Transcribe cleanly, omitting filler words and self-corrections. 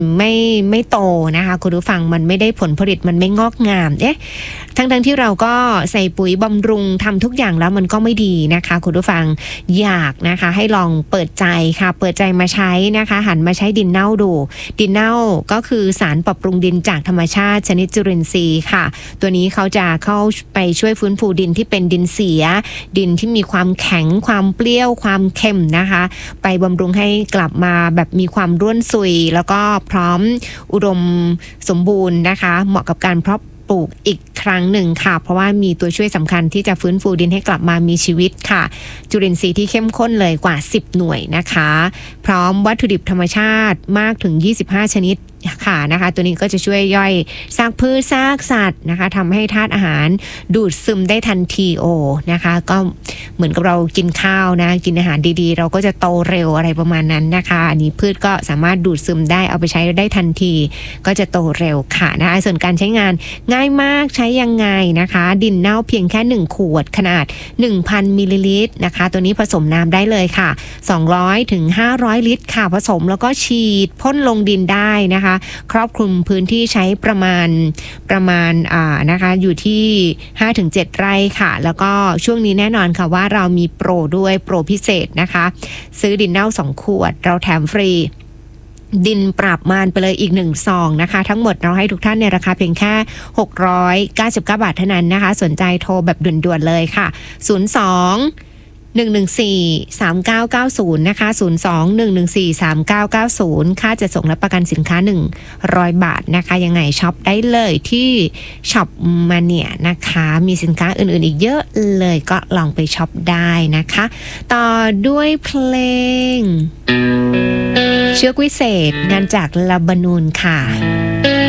ไม่โตนะคะคุณผู้ฟังมันไม่ได้ผลผลิตมันไม่งอกงามทั้งที่เราก็ใส่ปุ๋ยบำรุงทำทุกอย่างแล้วมันก็ไม่ดีนะคะคุณผู้ฟังอยากนะคะให้ลองเปิดใจค่ะเปิดใจมาใช้นะคะหันมาใช้ดินเน่าดูดินเน่าก็คือสารปรับปรุงดินจากธรรมชาติชนิดจุลินทรีย์ค่ะตัวนี้เขาจะเข้าไปช่วยฟื้นฟูดินที่เป็นดินเสียดินที่มีความแข็งความเปรี้ยวความเค็มนะคะไปบำรุงให้กลับมาแบบมีความร่วนซุยแล้วก็พร้อมอุดมสมบูรณ์นะคะเหมาะกับการเพาะปลูกอีกครั้งหนึ่งค่ะเพราะว่ามีตัวช่วยสำคัญที่จะฟื้นฟูดินให้กลับมามีชีวิตค่ะจุลินทรีย์ที่เข้มข้นเลยกว่า10หน่วยนะคะพร้อมวัตถุดิบธรรมชาติมากถึง25ชนิดค่ะนะคะตัวนี้ก็จะช่วยย่อยซากพืชซากสัตว์นะคะทำให้ธาตุอาหารดูดซึมได้ทันทีนะคะก็เหมือนกับเรากินข้าวนะกินอาหารดีๆเราก็จะโตเร็วอะไรประมาณนั้นนะคะอันนี้พืชก็สามารถดูดซึมได้เอาไปใช้ได้ทันทีก็จะโตเร็วค่ะนะคะส่วนการใช้งานง่ายมากใช้ยังไงนะคะดินเน่าเพียงแค่1ขวดขนาด 1,000 มิลลิลิตรนะคะตัวนี้ผสมน้ำได้เลยค่ะ200 ถึง 500 ลิตรค่ะผสมแล้วก็ฉีดพ่นลงดินได้นะคะครอบคลุมพื้นที่ใช้ประมาณนะคะอยู่ที่ 5-7 ไร่ค่ะแล้วก็ช่วงนี้แน่นอนค่ะว่าเรามีโปรด้วยโปรพิเศษนะคะซื้อดินเน่า2ขวดเราแถมฟรีดินปรับมานไปเลยอีก1ซองนะคะทั้งหมดเราให้ทุกท่านในราคาเพียงแค่699 บาทเท่านั้นนะคะสนใจโทรแบบด่วนๆเลยค่ะ02-114-3990นะคะ02-114-3990ค่าจะส่งและประกันสินค้า100 บาทนะคะยังไงช็อปได้เลยที่ช็อปมาเนี่ยนะคะมีสินค้าอื่นๆอีกเยอะเลยก็ลองไปช็อปได้นะคะต่อด้วยเพลงเชือกวิเศษงานจากเลบานูนค่ะ